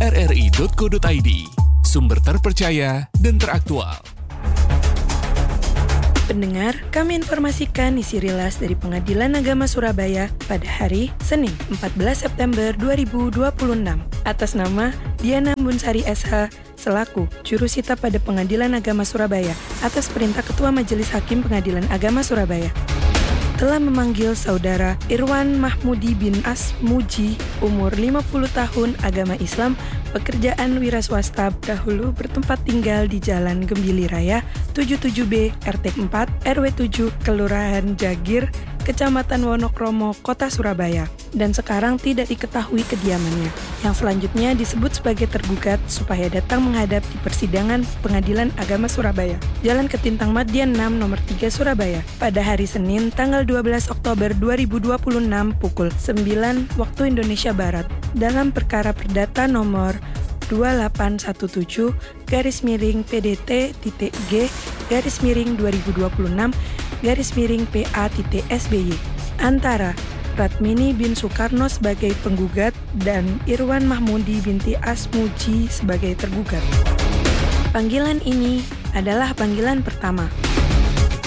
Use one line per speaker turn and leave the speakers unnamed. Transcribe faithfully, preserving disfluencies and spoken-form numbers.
r r i titik co titik i d, sumber terpercaya dan teraktual.
Pendengar, kami informasikan isi rilas dari Pengadilan Agama Surabaya pada hari Senin empat belas September dua ribu dua puluh enam atas nama Diana Bunsari S H selaku Jurusita pada Pengadilan Agama Surabaya atas perintah Ketua Majelis Hakim Pengadilan Agama Surabaya telah memanggil saudara Irwan Mahmudi bin Asmuji, umur lima puluh tahun, agama Islam, pekerjaan wira swasta, dahulu bertempat tinggal di Jalan Gembili Raya tujuh puluh tujuh B R T empat R W tujuh Kelurahan Jagir, Kecamatan Wonokromo, Kota Surabaya, dan sekarang tidak diketahui kediamannya. Yang selanjutnya disebut sebagai tergugat supaya datang menghadap di persidangan Pengadilan Agama Surabaya, Jalan Ketintang Madian enam nomor tiga Surabaya, pada hari Senin tanggal dua belas Oktober dua ribu dua puluh enam pukul sembilan waktu Indonesia Barat dalam perkara perdata nomor dua delapan satu tujuh garis miring P D T titik G garis miring dua ribu dua puluh enam garis miring P A titik S B Y antara Ratmini bin Soekarno sebagai penggugat dan Irwan Mahmudi binti Asmuji sebagai tergugat. Panggilan ini adalah panggilan pertama.